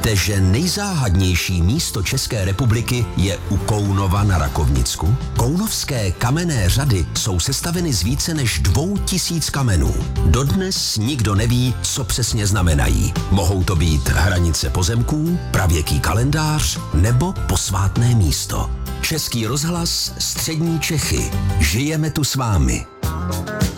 Víte, že nejzáhadnější místo České republiky je u Kounova na Rakovnicku? Kounovské kamenné řady jsou sestaveny z více než 2000 kamenů. Dodnes nikdo neví, co přesně znamenají. Mohou to být hranice pozemků, pravěký kalendář nebo posvátné místo. Český rozhlas, Střední Čechy. Žijeme tu s vámi.